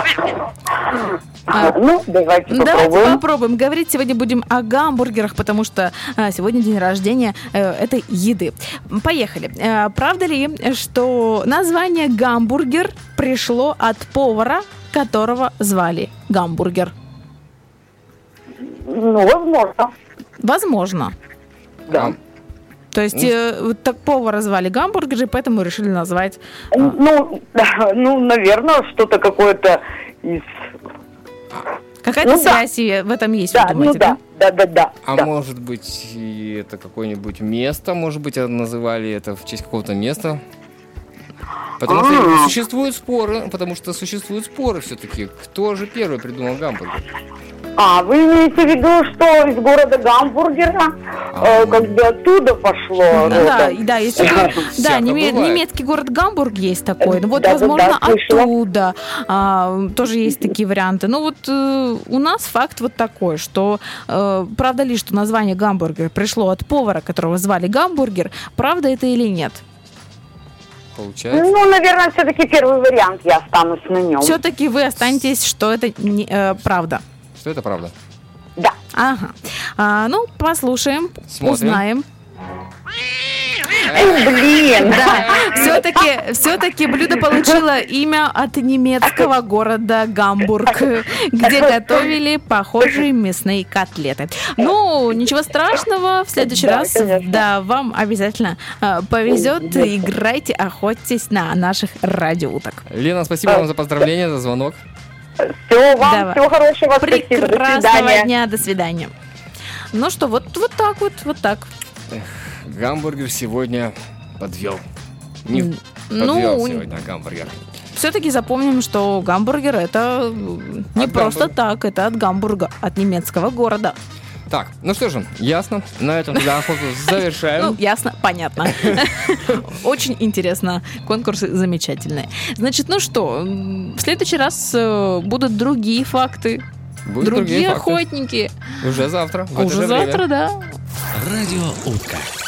Давайте попробуем. Говорить сегодня будем о гамбургерах, потому что сегодня день рождения этой еды. Поехали. Правда ли, что название гамбургер пришло от повара, которого звали Гамбургер? Возможно. Возможно. Да. То есть так повара звали Гамбургер, и поэтому решили назвать... наверное, что-то какое-то из... Какая-то связь в этом есть, вы думаете, да? Да. Может быть, и это какое-нибудь место, может быть, называли это в честь какого-то места? Потому что существуют споры все-таки, кто же первый придумал гамбургер? Вы имеете в виду, что из города Гамбургера оттуда пошло? Да, есть такой, немецкий город Гамбург есть такой. Возможно, оттуда тоже есть такие варианты. У нас факт вот такой, что правда ли, что название гамбургер пришло от повара, которого звали Гамбургер, правда это или нет? Получается? Наверное, все-таки первый вариант, я останусь на нем. Все-таки вы останетесь, что это правда. Что это правда? Да. Ага. Послушаем, смотрим. узнаем. Блин! Да, все-таки блюдо получило имя от немецкого города Гамбург, где готовили похожие мясные котлеты. Ничего страшного, в следующий раз, да, вам обязательно повезет. Играйте, охотьтесь на наших радиоуток. Лена, спасибо вам за поздравление, за звонок. Всего вам, всего хорошего, спасибо, прекрасного дня, до свидания. Вот так. Гамбургер сегодня подвел. Подвел сегодня гамбургер. Все-таки запомним, что гамбургер это не просто так, это от Гамбурга, от немецкого города. Так, что же, ясно. На этом тогда охоту завершаем. Ясно, понятно. Очень интересно. Конкурсы замечательные. Значит, в следующий раз будут другие факты. Другие охотники. Уже завтра. Уже завтра, да. Радио Утка.